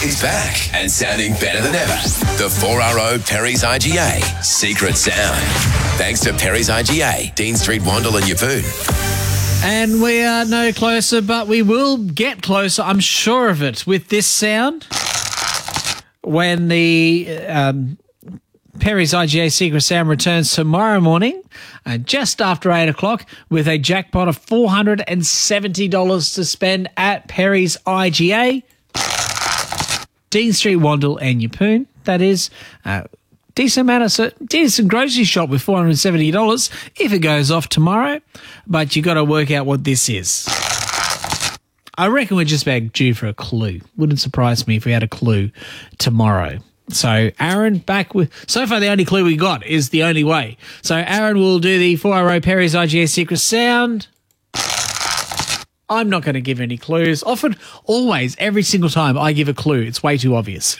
is back and sounding better than ever. The 4RO Perry's IGA Secret Sound. Thanks to Perry's IGA, Dean Street, Wandle and Yeppoon. And we are no closer, but we will get closer, I'm sure of it, with this sound. When the Perry's IGA Secret Sound returns tomorrow morning, just after 8 o'clock, with a jackpot of $470 to spend at Perry's IGA. Dean Street, Wandle and Yeppoon. That is decent grocery shop with $470 if it goes off tomorrow. But you got to work out what this is. I reckon we're just about due for a clue. Wouldn't surprise me if we had a clue tomorrow. So Aaron, back with... So far the only clue we got is the only way. So Aaron will do the 4RO Perry's IGA Secret Sound. I'm not going to give any clues. Often, always, every single time I give a clue, it's way too obvious.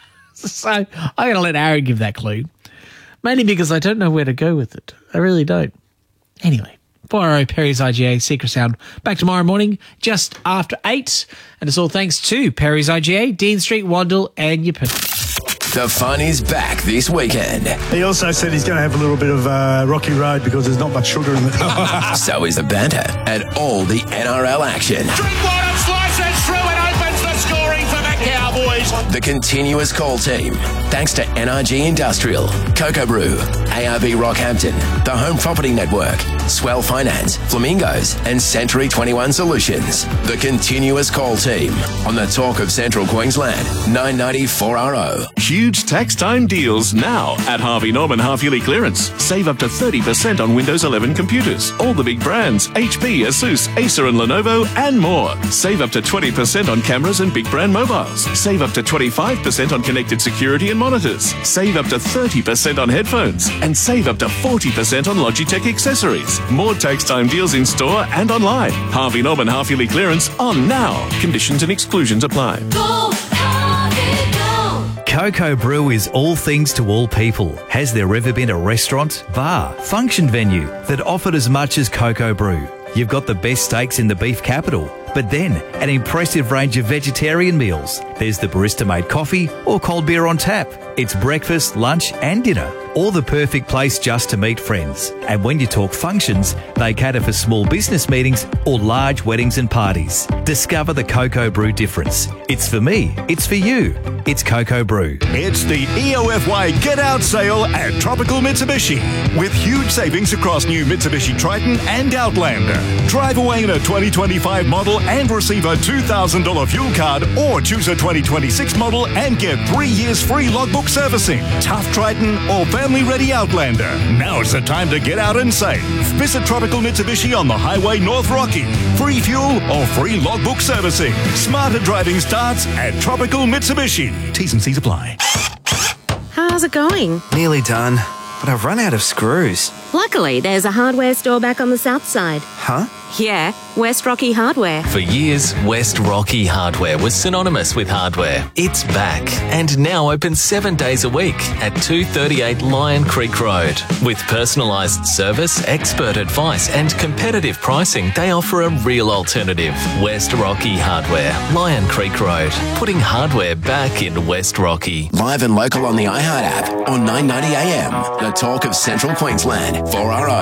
So I'm going to let Aaron give that clue. Mainly because I don't know where to go with it. I really don't. Anyway, 4RO Perry's IGA Secret Sound back tomorrow morning just after 8. And it's all thanks to Perry's IGA, Dean Street, Wandle and Yeppoon. The fun is back this weekend. He also said he's going to have a little bit of rocky road because there's not much sugar in it. So is the banter and all the NRL action. Drinkwater slices through and opens the scoring for the Cowboys. The continuous call team, thanks to NRG Industrial, Cocoa Brew, ARB Rockhampton, the Home Property Network, Swell Finance, Flamingos, and Century 21 Solutions. The continuous call team on the Talk of Central Queensland, 990 4RO. Huge tax time deals now at Harvey Norman half-yearly clearance. Save up to 30% on Windows 11 computers. All the big brands, HP, Asus, Acer and Lenovo, and more. Save up to 20% on cameras and big brand mobiles. Save up to 25% on connected security and monitors. Save up to 30% on headphones. And save up to 40% on Logitech accessories. More tax time deals in store and online. Harvey Norman half-yearly clearance on now. Conditions and exclusions apply. Go, Harvey, go. Cocoa Brew is all things to all people. Has there ever been a restaurant, bar, function venue that offered as much as Cocoa Brew? You've got the best steaks in the beef capital, but then an impressive range of vegetarian meals. There's the barista-made coffee or cold beer on tap. It's breakfast, lunch and dinner, or the perfect place just to meet friends. And when you talk functions, they cater for small business meetings or large weddings and parties. Discover the Cocoa Brew difference. It's for me, it's for you. It's Cocoa Brew. It's the EOFY Get Out sale at Tropical Mitsubishi, with huge savings across new Mitsubishi Triton and Outlander. Drive away in a 2025 model and receive a $2,000 fuel card, or choose a 2026 model and get 3 years free logbook servicing. Tough Triton or family-ready Outlander. Now is the time to get out and save. Visit Tropical Mitsubishi on the Highway North Rocky. Free fuel or free logbook servicing. Smarter driving starts at Tropical Mitsubishi. T's and C's apply. How's it going? Nearly done, but I've run out of screws. Luckily, there's a hardware store back on the south side. Huh? Yeah, West Rocky Hardware. For years, West Rocky Hardware was synonymous with hardware. It's back and now open 7 days a week at 238 Lion Creek Road. With personalised service, expert advice and competitive pricing, they offer a real alternative. West Rocky Hardware, Lion Creek Road, putting hardware back in West Rocky. Live and local on the iHeart app on 990 AM. The Talk of Central Queensland, 4RO.